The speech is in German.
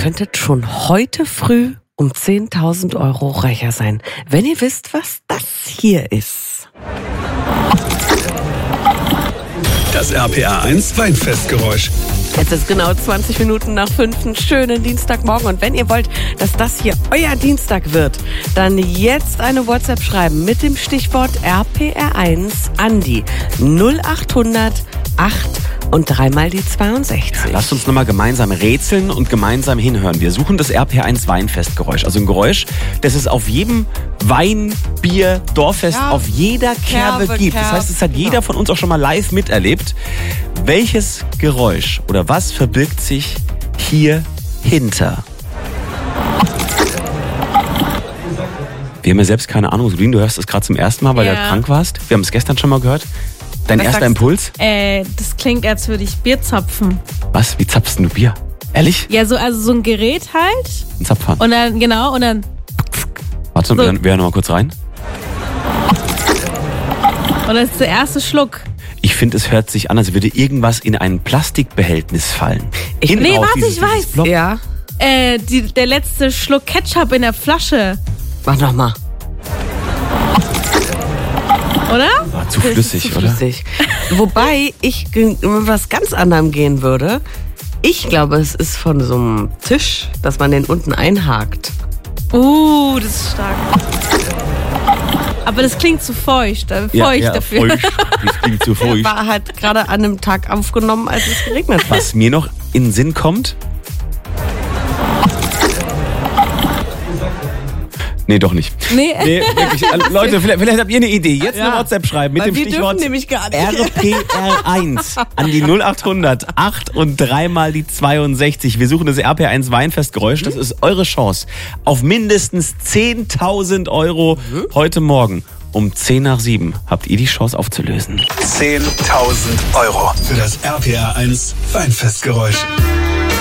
könntet schon heute früh um 10.000 Euro reicher sein, wenn ihr wisst, was das hier ist. Das RPR1 Weinfestgeräusch. Es ist genau 20 Minuten nach 5, einen schönen Dienstagmorgen. Und wenn ihr wollt, dass das hier euer Dienstag wird, dann jetzt eine WhatsApp schreiben mit dem Stichwort RPR1 an die 0800 8 und 3 mal die 62. Ja, lasst uns nochmal gemeinsam rätseln und gemeinsam hinhören. Wir suchen das RPR1 Weinfestgeräusch. Also ein Geräusch, das es auf jedem Wein, Bier, Dorffest, auf jeder Kerbe gibt. Das heißt, es hat jeder von uns auch schon mal live miterlebt. Welches Geräusch oder was verbirgt sich hier hinter? Wir haben ja selbst keine Ahnung. Solin, du hörst es gerade zum ersten Mal, weil du krank warst. Wir haben es gestern schon mal gehört. Dein erster Impuls? Das klingt, als würde ich Bier zapfen. Was? Wie zapfst du Bier? Ehrlich? Ja, so ein Gerät halt. Ein Zapfhahn. Und dann, genau, und dann... Warte, so. Wir hören noch mal kurz rein. Und das ist der erste Schluck. Ich finde, es hört sich an, als würde irgendwas in ein Plastikbehältnis fallen. Ich weiß. Block. Ja. Der letzte Schluck Ketchup in der Flasche. Mach nochmal. Oder? War zu flüssig, oder? Wobei ich was ganz anderem gehen würde. Ich glaube, es ist von so einem Tisch, dass man den unten einhakt. Das ist stark. Aber das klingt zu feucht. Feucht dafür. Feucht. Das klingt zu feucht. War halt gerade an einem Tag aufgenommen, als es geregnet hat. Was mir noch in den Sinn kommt... Nee, doch nicht. Nee, wirklich. Leute, vielleicht habt ihr eine Idee. Jetzt eine WhatsApp schreiben mit dem Stichwort RPR1 an die 0800 8 und 3 mal die 62. Wir suchen das RPR1 Weinfestgeräusch. Das ist eure Chance auf mindestens 10.000 Euro heute Morgen. Um 10 nach 7 habt ihr die Chance aufzulösen. 10.000 Euro für das RPR1 Weinfestgeräusch.